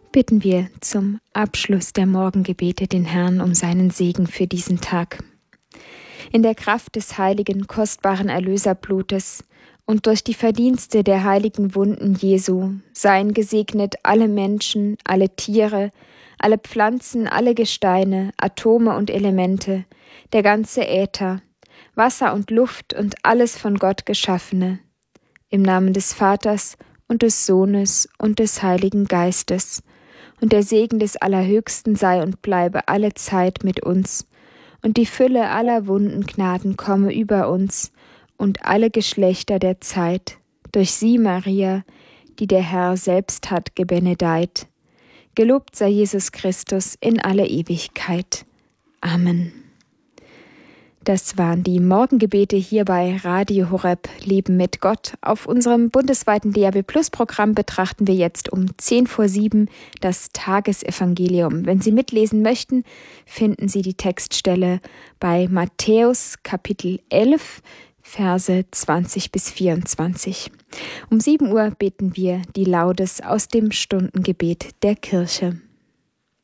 Bitten wir zum Abschluss der Morgengebete den Herrn um seinen Segen für diesen Tag. In der Kraft des heiligen, kostbaren Erlöserblutes und durch die Verdienste der heiligen Wunden Jesu seien gesegnet alle Menschen, alle Tiere, alle Pflanzen, alle Gesteine, Atome und Elemente, der ganze Äther, Wasser und Luft und alles von Gott Geschaffene. Im Namen des Vaters und des Sohnes und des Heiligen Geistes. Und der Segen des Allerhöchsten sei und bleibe alle Zeit mit uns. Und die Fülle aller Wundengnaden komme über uns und alle Geschlechter der Zeit, durch sie, Maria, die der Herr selbst hat gebenedeit. Gelobt sei Jesus Christus in alle Ewigkeit. Amen. Das waren die Morgengebete hier bei Radio Horeb Leben mit Gott. Auf unserem bundesweiten DAB+-Programm betrachten wir jetzt um 6:10 das Tagesevangelium. Wenn Sie mitlesen möchten, finden Sie die Textstelle bei Matthäus Kapitel 11, Verse 20-24. Um 7 Uhr beten wir die Laudes aus dem Stundengebet der Kirche.